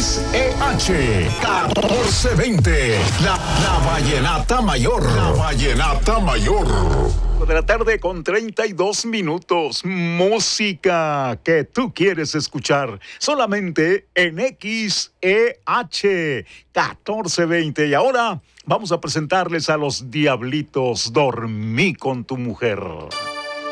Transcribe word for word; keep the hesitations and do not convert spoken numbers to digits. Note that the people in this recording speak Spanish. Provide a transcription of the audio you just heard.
X E H catorce veinte. La, la Vallenata Mayor. La Vallenata Mayor. De la tarde con treinta y dos minutos. Música que tú quieres escuchar solamente en X E H catorce veinte. Y ahora vamos a presentarles a los Diablitos. Dormí con tu mujer.